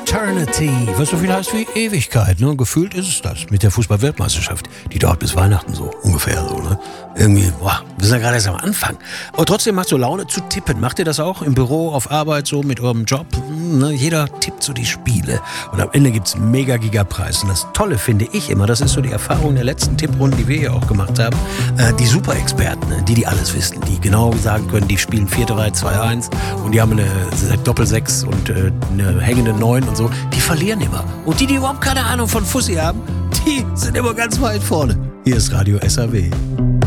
Eternity, was so viel heißt wie Ewigkeit, ne? Gefühlt ist es das mit der Fußball-Weltmeisterschaft. Die dauert bis Weihnachten so, ungefähr so, ne? Irgendwie, boah, wir sind ja gerade erst am Anfang. Aber trotzdem macht so Laune zu tippen. Macht ihr das auch im Büro, auf Arbeit, so mit eurem Job? Ne? Jeder tippt so die Spiele. Und am Ende gibt's Mega-Giga-Preis. Und das Tolle finde ich immer, das ist so die Erfahrung der letzten Tipprunden, die wir hier auch gemacht haben, die Super-Experten, ne? Die alles wissen, die genau sagen können, die spielen 4-3-2-1 und die haben eine Doppel-6 und eine hängende 9 und so, die verlieren immer. Und die überhaupt keine Ahnung von Fussi haben, die sind immer ganz weit vorne. Hier ist Radio SAW.